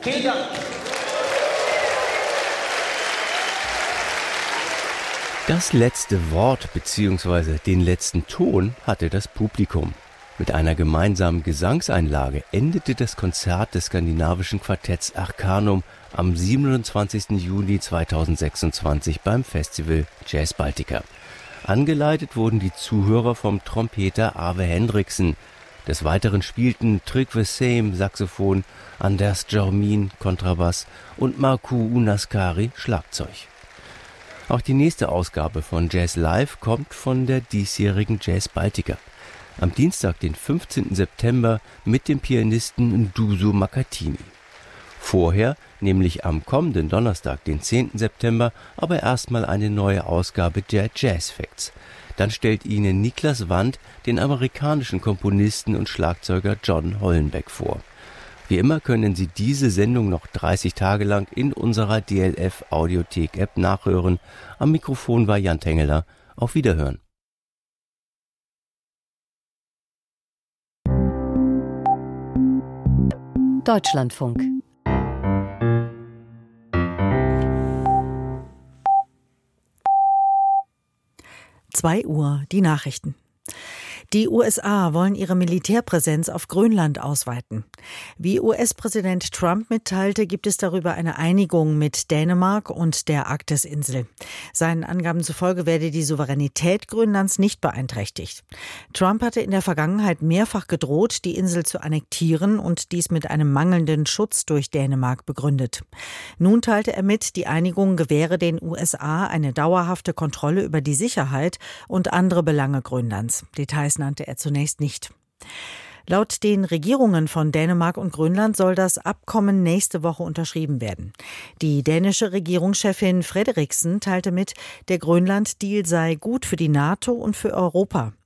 Vielen Dank. Das letzte Wort bzw. den letzten Ton hatte das Publikum. Mit einer gemeinsamen Gesangseinlage endete das Konzert des skandinavischen Quartetts Arcanum am 27. Juni 2026 beim Festival Jazz Baltica. Angeleitet wurden die Zuhörer vom Trompeter Ave Hendriksen. Des Weiteren spielten Trygve Seim Saxophon, Anders Jormin Kontrabass und Markku Unaskari Schlagzeug. Auch die nächste Ausgabe von Jazz Live kommt von der diesjährigen Jazz Baltica. Am Dienstag, den 15. September, mit dem Pianisten Duso Makatini. Vorher, nämlich am kommenden Donnerstag, den 10. September, aber erstmal eine neue Ausgabe der Jazz Facts. Dann stellt Ihnen Niklas Wandt den amerikanischen Komponisten und Schlagzeuger John Hollenbeck vor. Wie immer können Sie diese Sendung noch 30 Tage lang in unserer DLF Audiothek App nachhören. Am Mikrofon war Jan Tengeler. Auf Wiederhören. Deutschlandfunk. Uhr, die Nachrichten. Die USA wollen ihre Militärpräsenz auf Grönland ausweiten. Wie US-Präsident Trump mitteilte, gibt es darüber eine Einigung mit Dänemark und der Arktisinsel. Seinen Angaben zufolge werde die Souveränität Grönlands nicht beeinträchtigt. Trump hatte in der Vergangenheit mehrfach gedroht, die Insel zu annektieren und dies mit einem mangelnden Schutz durch Dänemark begründet. Nun teilte er mit, die Einigung gewähre den USA eine dauerhafte Kontrolle über die Sicherheit und andere Belange Grönlands. Details nannte er zunächst nicht. Laut den Regierungen von Dänemark und Grönland soll das Abkommen nächste Woche unterschrieben werden. Die dänische Regierungschefin Frederiksen teilte mit, der Grönland-Deal sei gut für die NATO und für Europa.